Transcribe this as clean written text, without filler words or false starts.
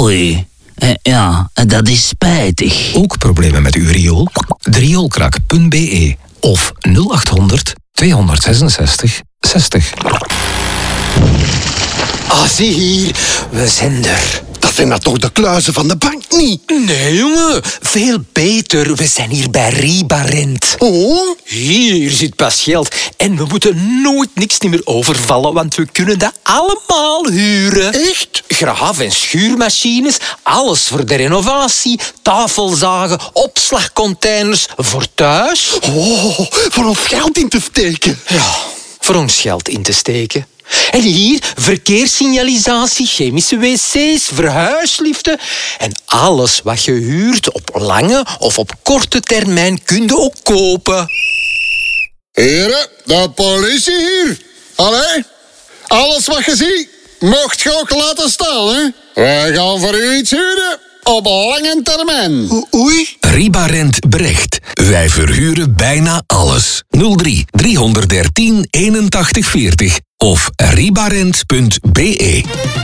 Oei, ja, dat is spijtig. Ook problemen met uw riool? Rioolkrak.be of 0800 266 60. Ah, zie hier, we zijn er. Dat zijn nou toch de kluizen van de bank niet? Nee, jongen, veel beter. We zijn hier bij Ribarent. Oh? Hier zit pas geld. En we moeten nooit niks meer overvallen, want we kunnen dat allemaal huren. Echt? Graaf- en schuurmachines, alles voor de renovatie, tafelzagen, opslagcontainers voor thuis. Oh, voor ons geld in te steken. Ja, voor ons geld in te steken. En hier verkeerssignalisatie, chemische wc's, verhuisliften. En alles wat je huurt op lange of op korte termijn kun je ook kopen. Heren, de politie hier. Allee, alles wat je ziet, mocht je ook laten staan, hè? Wij gaan voor u iets huren op lange termijn. Oei. Ribarent Brecht. Wij verhuren bijna alles. 03 313 81 40 of ribarent.be.